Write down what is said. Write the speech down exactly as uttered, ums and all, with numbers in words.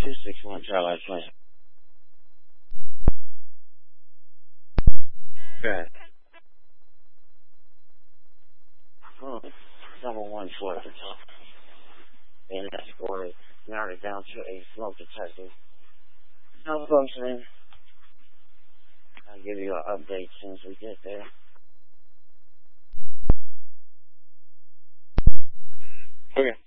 two six one Charlie Flint. Good. Hmm. Double one four at the top. And escorted. Narrowed it down to a smoke detector. No functioning. I'll give you an update as soon as we get there. Okay.